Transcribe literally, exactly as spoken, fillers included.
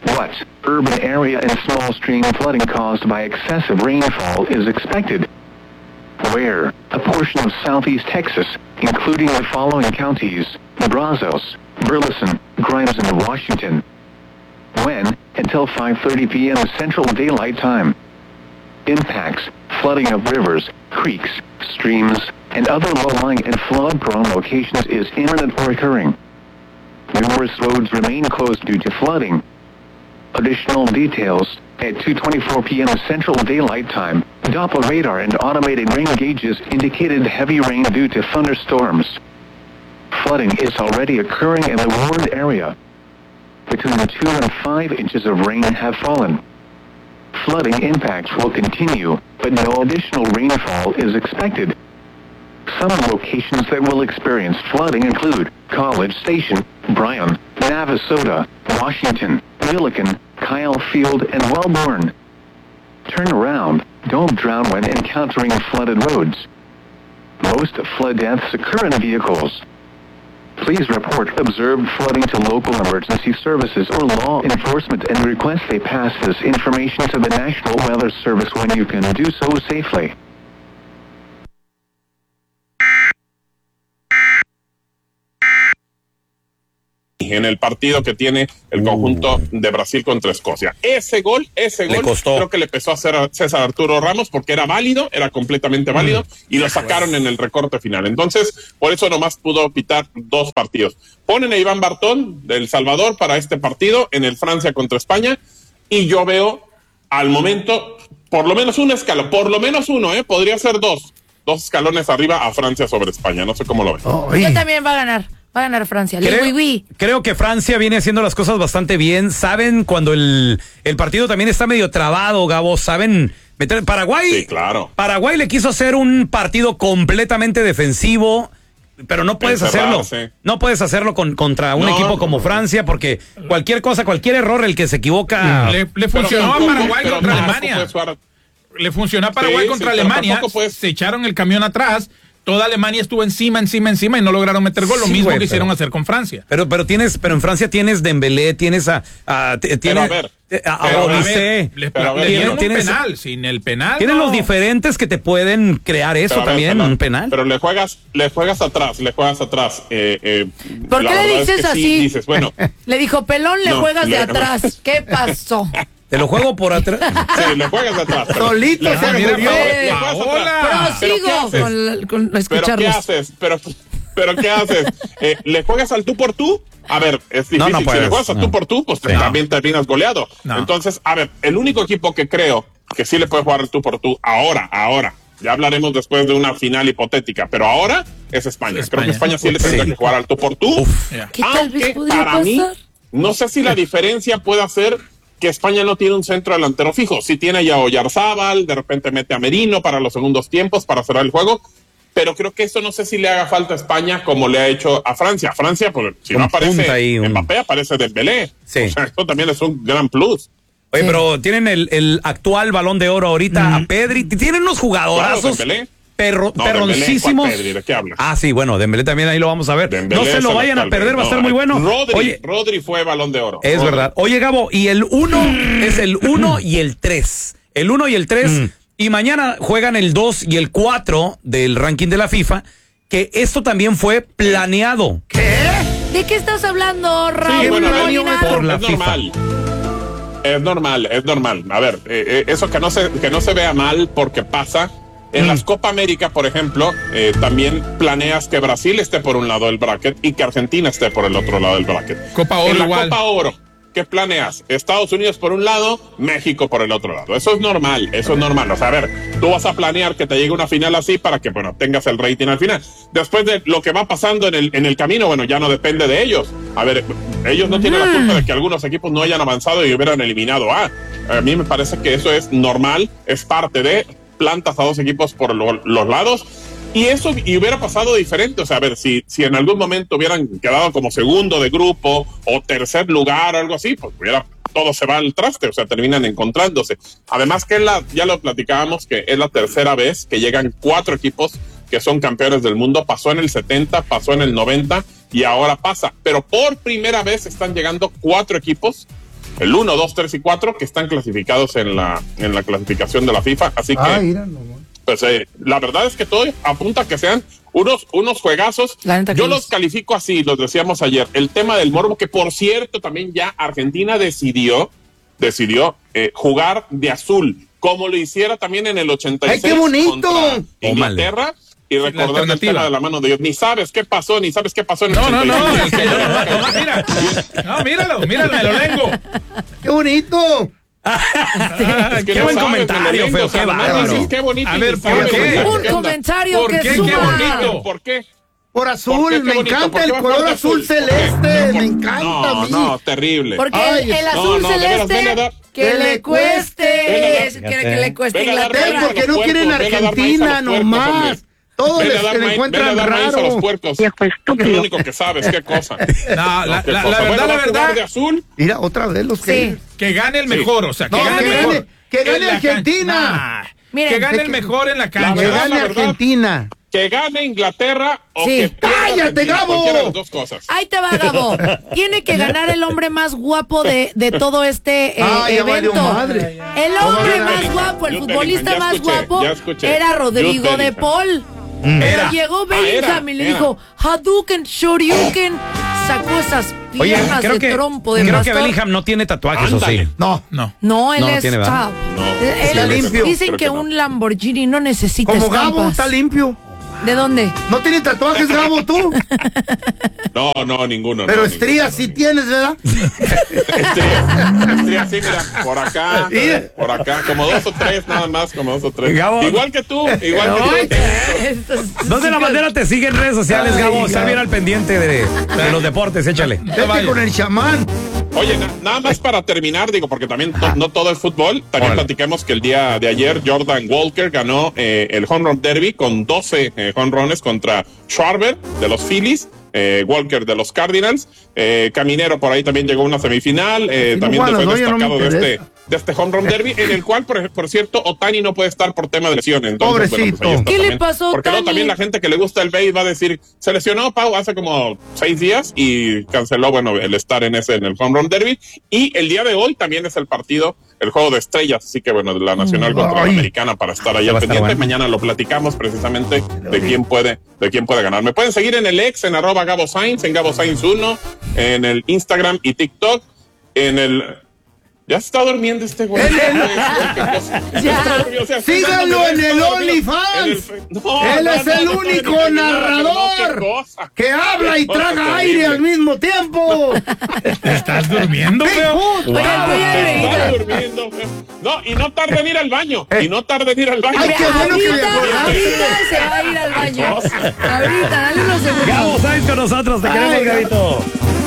What urban area and small stream flooding caused by excessive rainfall is expected? Where? A portion of southeast Texas, including the following counties: Brazos, Burleson, Grimes, and Washington. When? Until five thirty p.m. Central Daylight Time. Impacts: flooding of rivers, creeks, streams, and other low-lying and flood-prone locations is imminent or occurring. Numerous roads remain closed due to flooding. Additional details: at two twenty-four p.m. Central Daylight Time, Doppler radar and automated rain gauges indicated heavy rain due to thunderstorms. Flooding is already occurring in the warned area. Between two and five inches of rain have fallen. Flooding impacts will continue, but no additional rainfall is expected. Some locations that will experience flooding include College Station, Bryan, Navasota, Washington, Milliken, Kyle Field, and Wellborn. Turn around, don't drown when encountering flooded roads. Most flood deaths occur in vehicles. Please report observed flooding to local emergency services or law enforcement and request they pass this information to the National Weather Service when you can do so safely. En el partido que tiene el conjunto de Brasil contra Escocia. Ese gol, ese gol, creo que le pesó a hacer a César Arturo Ramos porque era válido, era completamente válido, mm. y lo sacaron en el recorte final. Entonces, por eso nomás pudo pitar dos partidos. Ponen a Iván Bartón de El Salvador para este partido en el Francia contra España, y yo veo al momento por lo menos un escalón, por lo menos uno, ¿eh? Podría ser dos, dos escalones arriba a Francia sobre España. No sé cómo lo ven. Oh, yo también va a ganar. Va a ganar Francia. Creo, oui, oui. creo que Francia viene haciendo las cosas bastante bien. Saben cuando el, el partido también está medio trabado, Gabo. Saben meter. Paraguay. Sí, claro. Paraguay le quiso hacer un partido completamente defensivo, pero no puedes hacerlo. No puedes hacerlo con, contra un no, equipo como Francia, porque cualquier cosa, cualquier error, el que se equivoca. Le, le funcionó a Paraguay pero, contra pero Alemania. Le funcionó a Paraguay sí, contra sí, Alemania. Puedes... Se echaron el camión atrás. Toda Alemania estuvo encima, encima, encima y no lograron meter gol. Lo sí, mismo wey, que hicieron pero, hacer con Francia. Pero, pero tienes, pero en Francia tienes Dembélé, tienes a, a tienes pero a ver, a, a Odisé. Le, le dieron un tienes, penal, sin el penal. Tienen no. los diferentes que te pueden crear eso pero también, ver, un penal. Pero le juegas, le jueas atrás, le juegas atrás. Eh, eh, ¿Por qué le dices es así? Sí, dices, bueno, le dijo Pelón, le no, juegas le, de atrás. ¿Qué pasó? Te lo juego por atrás. Sí, le juegas atrás. Solito se murió. Hola. Prosigo con, con escucharlos. ¿Pero qué haces? ¿Pero, pero qué haces? Eh, ¿Le juegas al tú por tú? A ver, es difícil. No, no puedes, si le juegas no. al tú por tú, pues sí. también terminas goleado. No. Entonces, a ver, el único equipo que creo que sí le puede jugar al tú por tú, ahora, ahora, ya hablaremos después de una final hipotética, pero ahora es España. España. Creo que España sí le tendrá sí. que jugar al tú por tú. Uf. ¿Qué tal vez podría para pasar? Mí, no sé si la diferencia puede ser que España no tiene un centro delantero fijo. Si tiene ya Oyarzábal, de repente mete a Merino para los segundos tiempos, para cerrar el juego, pero creo que eso no sé si le haga falta a España como le ha hecho a Francia. Francia, pues, si no aparece ahí un... Mbappé, aparece Dembélé. Sí. O sea, esto también es un gran plus. Oye, sí. pero tienen el, el actual Balón de Oro ahorita mm. a Pedri. Tienen unos jugadorazos. Claro, Perro, no, perroncísimos. Dembélé, ¿de qué hablas? Ah, sí, bueno, Dembélé también ahí lo vamos a ver. Dembélé no se lo vayan a perder, no, va a estar muy bueno. Rodri, Oye, Rodri fue Balón de Oro. Es Rodri. verdad. Oye, Gabo, y el uno es el uno y el tres. El uno y el tres. Mm. Y mañana juegan el dos y el cuatro del ranking de la FIFA, que esto también fue planeado. ¿Qué? ¿De qué estás hablando, Raúl? Sí, bueno, no, es, por la es normal. Es normal, es normal. A ver, eh, eh, eso que no se, que no se vea mal porque pasa. En mm. las Copa América, por ejemplo, eh, también planeas que Brasil esté por un lado del bracket y que Argentina esté por el otro lado del bracket. Copa Oro en la igual. Copa Oro, ¿qué planeas? Estados Unidos por un lado, México por el otro lado. Eso es normal, eso es normal. O sea, a ver, tú vas a planear que te llegue una final así para que, bueno, tengas el rating al final. Después de lo que va pasando en el, en el camino, bueno, ya no depende de ellos. A ver, ellos no tienen mm. la culpa de que algunos equipos no hayan avanzado y hubieran eliminado a. A mí me parece que eso es normal, es parte de... plantas a dos equipos por lo, los lados y eso y hubiera pasado diferente. O sea, a ver, si, si en algún momento hubieran quedado como segundo de grupo o tercer lugar o algo así, pues hubiera, todo se va al traste, o sea, terminan encontrándose. Además que la, ya lo platicábamos, que es la tercera vez que llegan cuatro equipos que son campeones del mundo. Pasó en el setenta, pasó en el noventa y ahora pasa, pero por primera vez están llegando cuatro equipos el uno, dos, tres y cuatro que están clasificados en la, en la clasificación de la FIFA. Así que, ah, mira, no, no. pues eh, la verdad es que todo apunta a que sean unos, unos juegazos. Yo los califico así, los decíamos ayer. El tema del morbo, que por cierto también ya Argentina decidió, decidió eh, jugar de azul, como lo hiciera también en el ochenta y seis. ¡Ay, qué bonito! Contra Inglaterra. Y recordar el tema de la mano de Dios. Ni sabes qué pasó, ni sabes qué pasó en el No, no, no. Mira, no, míralo, míralo, me lo lengo. ¡Qué bonito! Ah, es que qué no buen sabes, comentario, feo, qué bárbaro. Qué bonito. A ver, ¿por qué? Un comentario ¿Por que qué? suma. Qué bonito. ¿Por qué? Por azul, ¿Por qué? me Qué encanta el color azul celeste, me encanta no, a mí. No, terrible. Porque Ay, el, el azul no, no, celeste, de veras, que le cueste, que, que le cueste Inglaterra. Porque no quieren Argentina nomás. Todos les le encuentran raro. Es lo único que sabes, qué cosa. No, la, la, la, la verdad, la verdad. De azul. Mira, otra vez los que. Sí. Que gane el mejor, o sea, que no, gane el mejor. Que gane Argentina. Nah, Miren, que gane el mejor en la cancha. Que gane Argentina. Que gane Inglaterra o sí. que pierda ¡Cállate, Gabo! Cualquiera de las dos cosas. Ahí te va, Gabo. Tiene que ganar el hombre más guapo de, de todo este eh, ah, evento. Madre. El hombre más guapo, el futbolista más guapo era Rodrigo de Paul. Pero era. llegó Bellingham ah, y le era. dijo Hadouken, Shoryuken, sacó esas piernas Oye, de que, trompo de creo pastor. que Bellingham no tiene tatuajes, ¿o sí? No, no. No, él no, es tiene, top. No. Él, está limpio. Dicen que, que no. un Lamborghini no necesita Como estampas. Gabo está limpio. ¿De dónde? ¿No tiene tatuajes, Gabo, tú? No, no, ninguno. Pero no, estrías sí tienes, ¿verdad? Estrías, estrías sí, mira, por acá, por acá, como dos o tres, nada más, como dos o tres. Gabo. Igual que tú, igual que tú. ¿Dónde la bandera te sigue en redes sociales, Ay, Gabo? Está bien al pendiente de, de los deportes, échale. Vete con el chamán. Oye, na nada más para terminar, digo, porque también to no todo es fútbol, también Hola. platiquemos que el día de ayer Jordan Walker ganó eh, el Home Run Derby con doce eh, home runs contra Schwarber de los Phillies, eh, Walker de los Cardinals, eh, Caminero por ahí también llegó a una semifinal, eh, no, también bueno, fue destacado no de, este, de este Home Run Derby, en el cual, por, por cierto, Ohtani no puede estar por tema de lesiones. Entonces, Pobrecito. Bueno, pues ¿Qué también, le pasó a Porque luego también la gente que le gusta el béis va a decir, se lesionó Pau hace como seis días y canceló, bueno, el estar en ese, en el Home Run Derby, y el día de hoy también es el partido, el juego de estrellas, así que bueno, de la Nacional contra la Americana para estar ahí al pendiente. Bueno. Mañana lo platicamos precisamente de quién puede, de quién puede ganar. Me pueden seguir en el ex, en arroba Gabo Sainz, en Gabo Sainz uno, en el Instagram y TikTok, en el... Ya se está durmiendo este güey. Síganlo en el OnlyFans. No, Él no, es no, el no, único no, narrador no, que habla y traga aire al mismo tiempo. ¿Estás durmiendo, feo? Wow. Estás durmiendo, feo. No, y no tarde en ir al baño. Eh. Y no tarde en ir al baño. Ay, qué bueno ahorita, que me ahorita se va a ir al baño. Ahorita, dale unos segundos. Gabo Sainz con nosotros. Te queremos, Gabito.